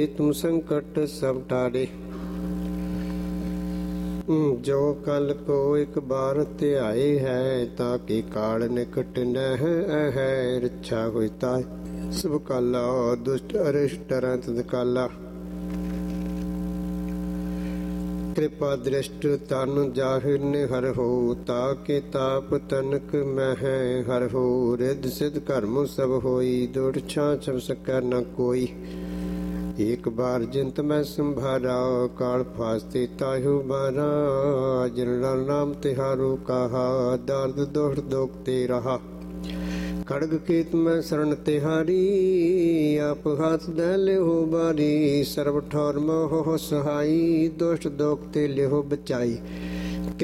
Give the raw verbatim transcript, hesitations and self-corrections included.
तुम संकट सब टारे। जो कल को एक बार ध्याए है, ताकि काल निकट न है। रक्षा होई ताय सब काला, दुष्ट अरिष्ट रंत काला। कृपा दृष्ट तन जाहिर निहर हो, ताके ताप तनक मह हर हो। रिद्ध सिद्ध कर्म सब होई, दुष्ट छां छब सकै न कोई। एक बार जिंत मैं संभारा, काल फास्ते ताहु बारा। जिनका नाम तिहारू कहा, दर्द दुष्ट दोख ते रहा। खड़ग केत मैं शरण तिहारी, आप हाथ दे लेहो बारी। सर्व ठौर मोह सहाई, दुष्ट दोख ते लेहो बचाई।